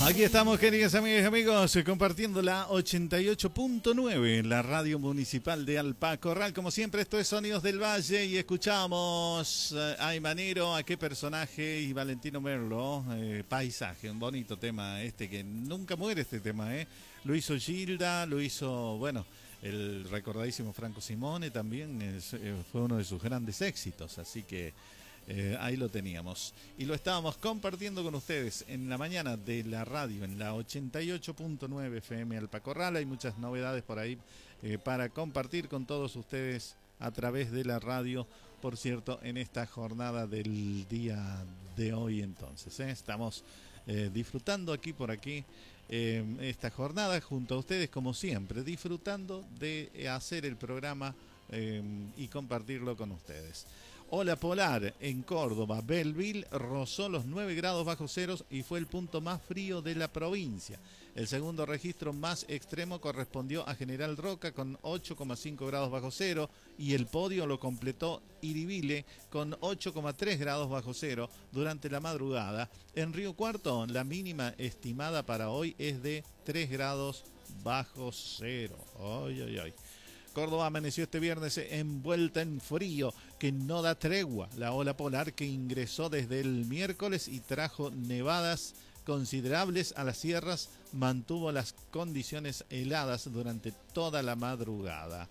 Aquí estamos, queridas amigas y amigos, compartiendo la 88.9, la radio municipal de Alpacorral. Como siempre, esto es Sonidos del Valle y escuchamos a Manero, a qué personaje y Valentino Merlo, Paisaje, un bonito tema este que nunca muere este tema, Lo hizo Gilda, lo hizo, bueno, el recordadísimo Franco Simone también fue uno de sus grandes éxitos, así que ahí lo teníamos y lo estábamos compartiendo con ustedes en la mañana de la radio en la 88.9 FM Alpacorral. Hay muchas novedades por ahí para compartir con todos ustedes a través de la radio, por cierto, en esta jornada del día de hoy. Entonces estamos disfrutando aquí por aquí esta jornada junto a ustedes, como siempre, disfrutando de hacer el programa y compartirlo con ustedes. Ola polar en Córdoba, Belleville rozó los 9 grados bajo cero y fue el punto más frío de la provincia. El segundo registro más extremo correspondió a General Roca con 8,5 grados bajo cero y el podio lo completó Iribile con 8,3 grados bajo cero durante la madrugada. En Río Cuarto, la mínima estimada para hoy es de 3 grados bajo cero. Ay, ay, ay. Córdoba amaneció este viernes envuelta en frío que no da tregua. La ola polar que ingresó desde el miércoles y trajo nevadas considerables a las sierras mantuvo las condiciones heladas durante toda la madrugada.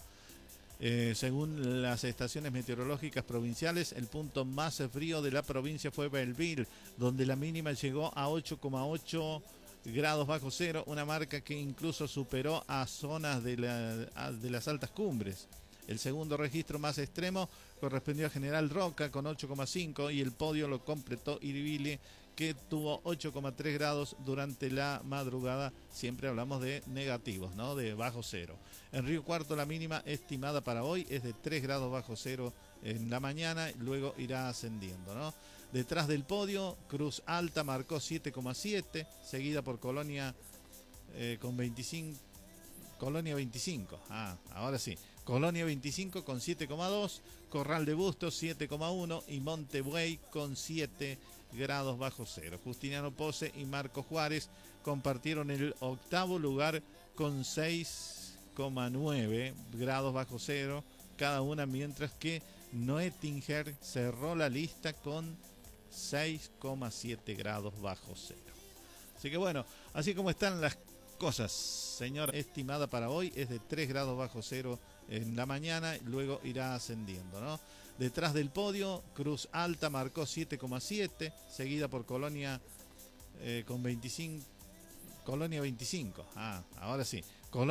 Según las estaciones meteorológicas provinciales, el punto más frío de la provincia fue Belleville, donde la mínima llegó a 8,8 grados bajo cero, una marca que incluso superó a zonas de las altas cumbres. El segundo registro más extremo correspondió a General Roca con 8,5 y el podio lo completó Iribile, que tuvo 8,3 grados durante la madrugada. Siempre hablamos de negativos, ¿no? De bajo cero. En Río Cuarto la mínima estimada para hoy es de 3 grados bajo cero en la mañana, luego irá ascendiendo, ¿no? Detrás del podio, Cruz Alta marcó 7,7, seguida por Colonia con 25. Colonia 25, ahora sí. Colonia 25 con 7,2, Corral de Bustos 7,1 y Montebuey con 7 grados bajo cero. Justiniano Pose y Marco Juárez compartieron el octavo lugar con 6,9 grados bajo cero cada una, mientras que Noettinger cerró la lista con 6,7 grados bajo cero. Así que bueno, así como están las cosas, señor, estimada para hoy es de 3 grados bajo cero en la mañana, luego irá ascendiendo, ¿no? Detrás del podio, Cruz Alta marcó 7,7, seguida por Colonia con 25. Colonia 25, ahora sí.